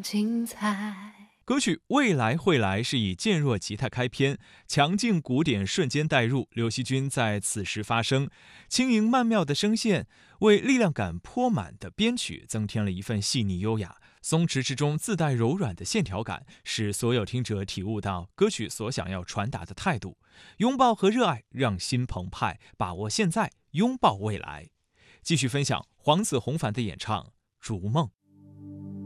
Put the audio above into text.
更精彩。 歌曲《未来会来》是以渐弱吉他开篇，强劲鼓点瞬间带入，刘惜君在此时发声，轻盈曼妙的声线为力量感颇满的编曲增添了一份细腻优雅，松弛之中自带柔软的线条感，使所有听者体悟到歌曲所想要传达的态度：拥抱和热爱，让心澎湃，把握现在，拥抱未来。继续分享黄子弘凡的演唱《如梦》。